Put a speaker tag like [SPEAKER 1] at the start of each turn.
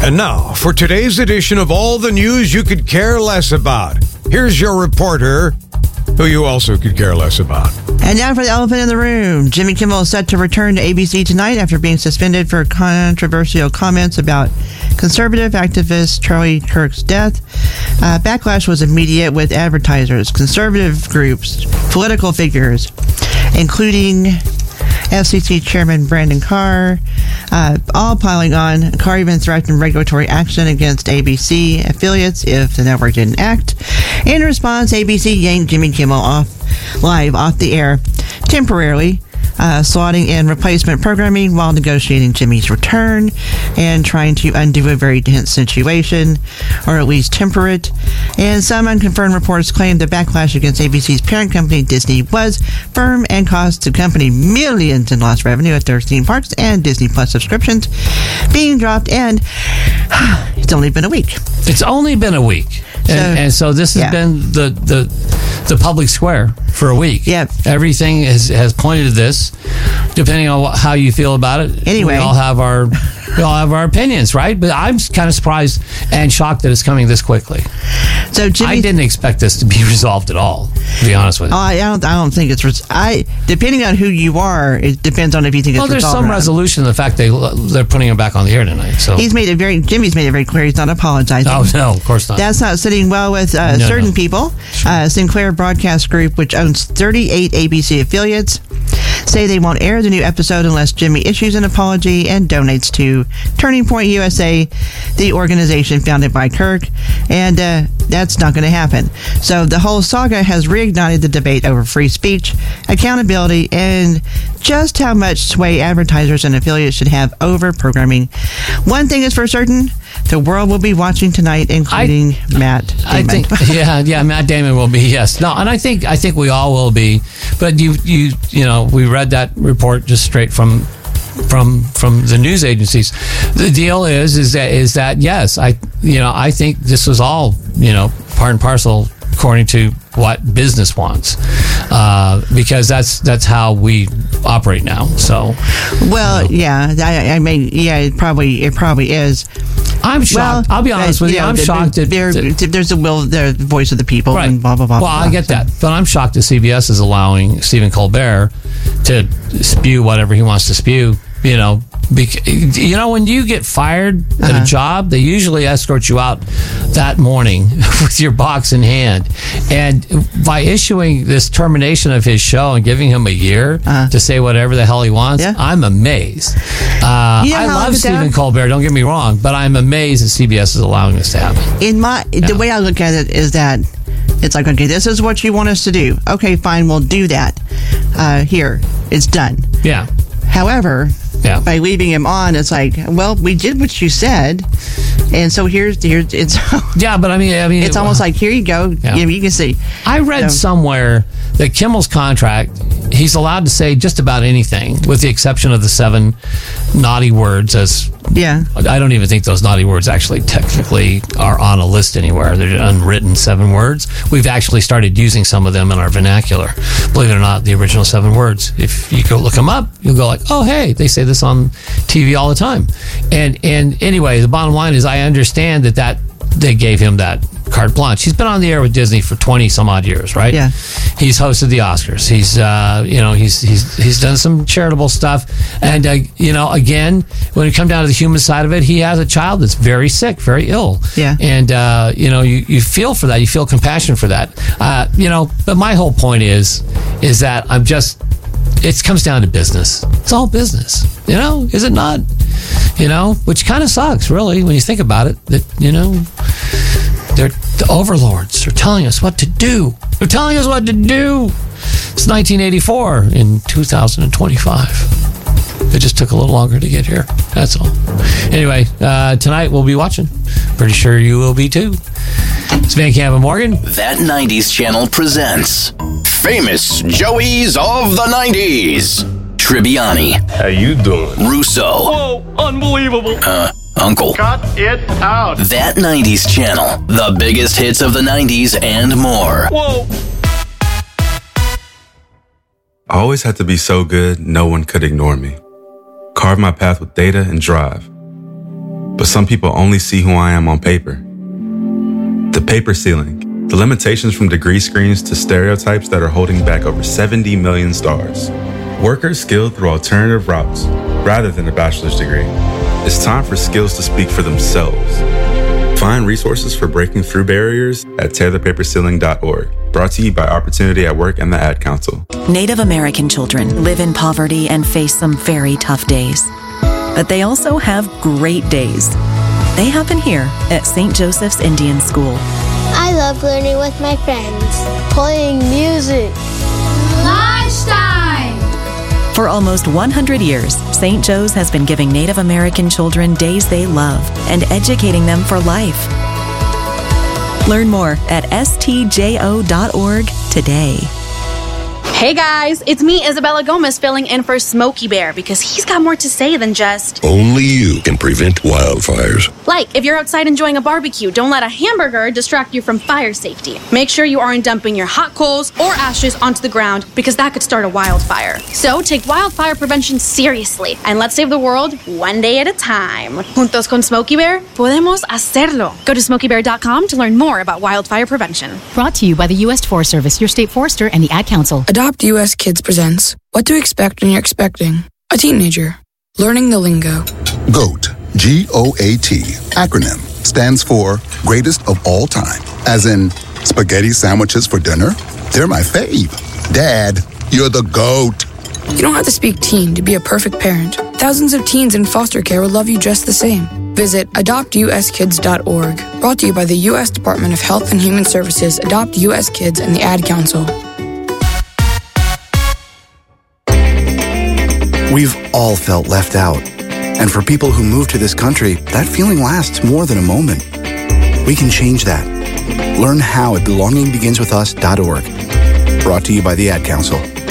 [SPEAKER 1] And now, for today's edition of all the news you could care less about, here's your reporter, who you also could care less about.
[SPEAKER 2] And now for the elephant in the room. Jimmy Kimmel is set to return to ABC tonight after being suspended for controversial comments about conservative activist Charlie Kirk's death. Backlash was immediate with advertisers, conservative groups, political figures, including FCC Chairman Brandon Carr, all piling on. Carr even threatened regulatory action against ABC affiliates if the network didn't act. In response, ABC yanked Jimmy Kimmel off the air temporarily, slotting in replacement programming while negotiating Jimmy's return and trying to undo a very tense situation, or at least temper it. And some unconfirmed reports claim the backlash against ABC's parent company, Disney, was firm and cost the company millions in lost revenue at their theme parks and Disney Plus subscriptions being dropped. And it's only been a week.
[SPEAKER 3] It's only been a week. And so this has been the public square for a week.
[SPEAKER 2] Yep.
[SPEAKER 3] Everything has pointed to this. Depending on how you feel about it,
[SPEAKER 2] anyway,
[SPEAKER 3] we all have our opinions, right? But I'm kind of surprised and shocked that it's coming this quickly.
[SPEAKER 2] So
[SPEAKER 3] I didn't expect this to be resolved at all, to be honest with you.
[SPEAKER 2] I don't think it's depending on who you are, it depends on if you think it's resolved.
[SPEAKER 3] Well, there's some resolution to the fact they're putting him back on the air tonight. So
[SPEAKER 2] Jimmy's made it very clear he's not apologizing.
[SPEAKER 3] Oh no, of course not.
[SPEAKER 2] That's not sitting well with certain people. Sinclair Broadcast Group, which owns 38 ABC affiliates, say they won't air the new episode unless Jimmy issues an apology and donates to Turning Point USA, the organization founded by Kirk, and that's not going to happen. So the whole saga has reignited the debate over free speech, accountability, and just how much sway advertisers and affiliates should have over programming. One thing is for certain, the world will be watching tonight, including Matt Damon.
[SPEAKER 3] I think, Matt Damon will be, yes. No, and I think we all will be. But you know, we read that report just straight from the news agencies. The deal is that yes, I think this was all, part and parcel according to what business wants, because that's how we operate now. So,
[SPEAKER 2] well, it probably is.
[SPEAKER 3] I'm shocked. I'll be honest with you. I'm shocked that
[SPEAKER 2] there's the voice of the people,
[SPEAKER 3] right.
[SPEAKER 2] And blah blah blah.
[SPEAKER 3] Well, I get that, but I'm shocked that CBS is allowing Stephen Colbert to spew whatever he wants to spew. When you get fired at a job, they usually escort you out that morning with your box in hand. And by issuing this termination of his show and giving him a year to say whatever the hell he wants, I'm amazed. I love Stephen Colbert, don't get me wrong, but I'm amazed that CBS is allowing this to happen.
[SPEAKER 2] The way I look at it is that it's like, okay, this is what you want us to do. Okay, fine, we'll do that. Here, it's done.
[SPEAKER 3] Yeah.
[SPEAKER 2] However, by leaving him on, it's like, well, we did what you said, and so here's it's.
[SPEAKER 3] Yeah, but I mean,
[SPEAKER 2] it's almost like, here you go.
[SPEAKER 3] Yeah.
[SPEAKER 2] You can see.
[SPEAKER 3] I read somewhere that Kimmel's contract, he's allowed to say just about anything, with the exception of the 7 naughty words. I don't even think those naughty words actually technically are on a list anywhere. They're unwritten 7 words. We've actually started using some of them in our vernacular. Believe it or not, the original 7 words. If you go look them up, you'll go like, oh, hey, they say this on TV all the time. And anyway, the bottom line is I understand that they gave him that carte blanche. He's been on the air with Disney for 20 some odd years, right?
[SPEAKER 2] Yeah.
[SPEAKER 3] He's hosted the Oscars. He's done some charitable stuff. And, again, when it comes down to the human side of it, he has a child that's very sick, very ill.
[SPEAKER 2] Yeah.
[SPEAKER 3] And, you feel for that. You feel compassion for that. But my whole point is that it comes down to business. It's all business. Is it not? Which kind of sucks, really, when you think about it. That, they're the overlords. They're telling us what to do. They're telling us what to do. It's 1984 in 2025. It just took a little longer to get here. That's all. Anyway, tonight we'll be watching. Pretty sure you will be too. It's Van Camp and Morgan.
[SPEAKER 4] That 90s channel presents Famous Joeys of the 90s. Tribbiani.
[SPEAKER 5] How you doing?
[SPEAKER 4] Russo.
[SPEAKER 5] Whoa, unbelievable.
[SPEAKER 4] Uncle.
[SPEAKER 5] Cut it out.
[SPEAKER 4] That 90s channel. The biggest hits of the 90s and more.
[SPEAKER 5] Whoa.
[SPEAKER 6] I always had to be so good, no one could ignore me. Carve my path with data and drive. But some people only see who I am on paper. The paper ceiling, the limitations from degree screens to stereotypes that are holding back over 70 million stars. Workers skilled through alternative routes rather than a bachelor's degree. It's time for skills to speak for themselves. Find resources for breaking through barriers at tearthepaperceiling.org. Brought to you by Opportunity at Work and the Ad Council.
[SPEAKER 7] Native American children live in poverty and face some very tough days. But they also have great days. They happen here at St. Joseph's Indian School.
[SPEAKER 8] I love learning with my friends, playing music.
[SPEAKER 9] Lunchtime!
[SPEAKER 7] For almost 100 years, St. Joe's has been giving Native American children days they love and educating them for life. Learn more at stjo.org today.
[SPEAKER 9] Hey guys, it's me, Isabella Gomez, filling in for Smokey Bear because he's got more to say than just...
[SPEAKER 10] Only you can prevent wildfires.
[SPEAKER 9] Like, if you're outside enjoying a barbecue, don't let a hamburger distract you from fire safety. Make sure you aren't dumping your hot coals or ashes onto the ground because that could start a wildfire. So take wildfire prevention seriously and let's save the world one day at a time. Juntos con Smokey Bear, podemos hacerlo. Go to smokeybear.com to learn more about wildfire prevention.
[SPEAKER 11] Brought to you by the U.S. Forest Service, your state forester, and the Ad Council.
[SPEAKER 12] Adopt U.S. Kids presents What to Expect When You're Expecting a Teenager. Learning the lingo.
[SPEAKER 13] GOAT, G-O-A-T, acronym, stands for Greatest of All Time. As in, spaghetti sandwiches for dinner? They're my fave. Dad, you're the GOAT.
[SPEAKER 12] You don't have to speak teen to be a perfect parent. Thousands of teens in foster care will love you just the same. Visit adoptuskids.org. Brought to you by the U.S. Department of Health and Human Services, Adopt U.S. Kids, and the Ad Council.
[SPEAKER 14] We've all felt left out. And for people who move to this country, that feeling lasts more than a moment. We can change that. Learn how at belongingbeginswithus.org. Brought to you by the Ad Council.